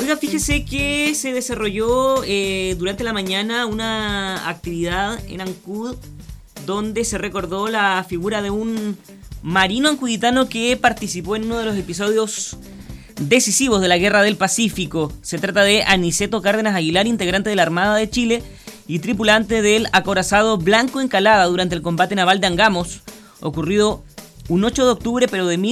Oiga, fíjese que se desarrolló durante la mañana una actividad en Ancud donde se recordó la figura de un marino ancuditano que participó en uno de los episodios decisivos de la Guerra del Pacífico. Se trata de Aniceto Cárdenas Aguilar, integrante de la Armada de Chile y tripulante del acorazado Blanco Encalada durante el combate naval de Angamos, ocurrido un 8 de octubre pero de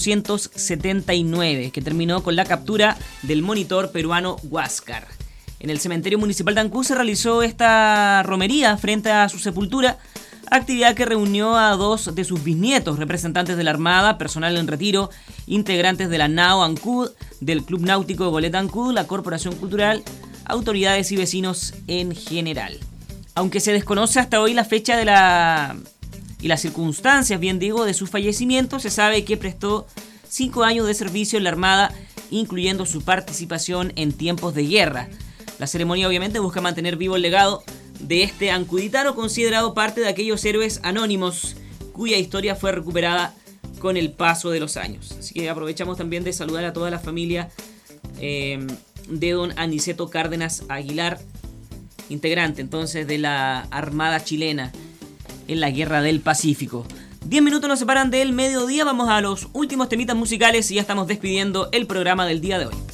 1879, que terminó con la captura del monitor peruano Huáscar. En el cementerio municipal de Ancud se realizó esta romería frente a su sepultura, actividad que reunió a dos de sus bisnietos, representantes de la Armada, personal en retiro, integrantes de la NAO Ancud, del Club Náutico de Goleta Ancud, la Corporación Cultural, autoridades y vecinos en general. Aunque se desconoce hasta hoy la fecha y las circunstancias, bien digo, de su fallecimiento, se sabe que prestó 5 años de servicio en la Armada, incluyendo su participación en tiempos de guerra. La ceremonia obviamente busca mantener vivo el legado de este ancuditano, considerado parte de aquellos héroes anónimos cuya historia fue recuperada con el paso de los años. Así que aprovechamos también de saludar a toda la familia de don Aniceto Cárdenas Aguilar, integrante entonces de la Armada chilena en la Guerra del Pacífico. 10 minutos nos separan del mediodía, vamos a los últimos temitas musicales y ya estamos despidiendo el programa del día de hoy.